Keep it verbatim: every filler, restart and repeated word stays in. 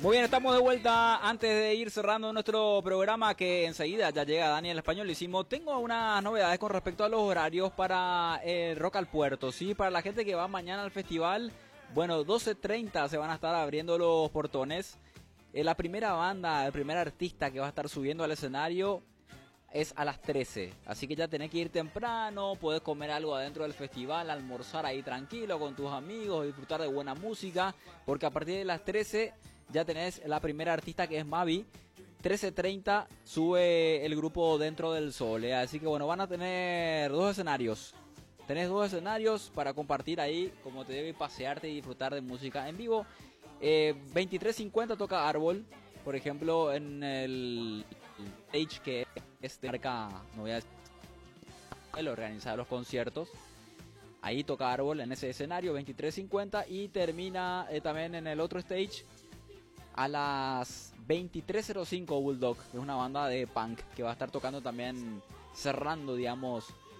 Muy bien, estamos de vuelta. Antes de ir cerrando nuestro programa, que enseguida ya llega Daniel Español, hicimos, tengo unas novedades con respecto a los horarios para el Rock al Puerto, ¿sí? Para la gente que va mañana al festival, bueno, doce treinta se van a estar abriendo los portones. Eh, la primera banda, el primer artista que va a estar subiendo al escenario es a las trece, así que ya tenés que ir temprano, podés comer algo adentro del festival, almorzar ahí tranquilo con tus amigos, disfrutar de buena música, porque a partir de las trece ya tenés la primera artista, que es Mavi. trece treinta sube el grupo Dentro del Sol, ¿eh? Así que bueno, van a tener dos escenarios. Tenés dos escenarios para compartir ahí, como te digo, y pasearte y disfrutar de música en vivo. Eh, veintitrés cincuenta toca Árbol, por ejemplo, en el stage que es de marca, no voy a decir, el organizar los conciertos. Ahí toca Árbol en ese escenario, veintitrés cincuenta, y termina eh, también en el otro stage a las veintitrés cero cinco Bulldog, que es una banda de punk que va a estar tocando también, cerrando, digamos,